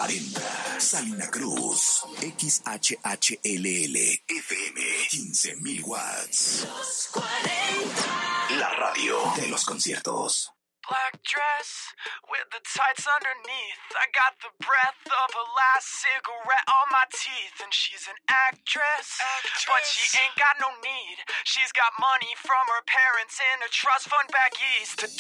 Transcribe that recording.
Adentra, Salina Cruz, XHHLL, FM, 15.000 watts. Los 40. La radio de los conciertos. Black dress with the tights underneath. I got the breath of a last cigarette on my teeth. And she's an actress, but she ain't got no need. She's got money from her parents in a trust fund back east.